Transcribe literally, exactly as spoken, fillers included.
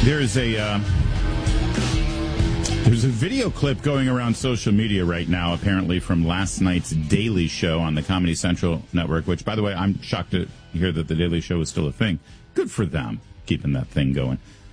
There's a uh, there's a video clip going around social media right now, apparently from last night's Daily Show on the Comedy Central network, which, by the way, I'm shocked to hear that the Daily Show is still a thing. Good for them, keeping that thing going.